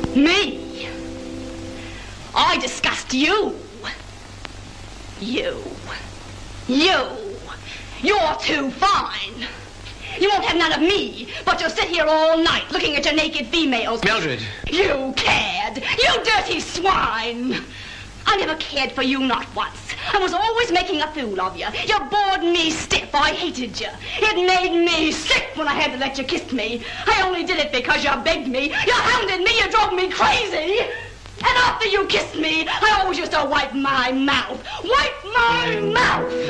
Me? I disgust you. You. You're too fine. You won't have none of me, but you'll sit here all night looking at your naked females. Mildred. You cad. You dirty swine. I never cared for you, not once. I was always making a fool of you. You bored me stiff. I hated you. It made me sick when I had to let you kiss me. I only did it because you begged me. You hounded me. You drove me crazy. And after you kissed me, I always used to wipe my mouth. Wipe my mouth!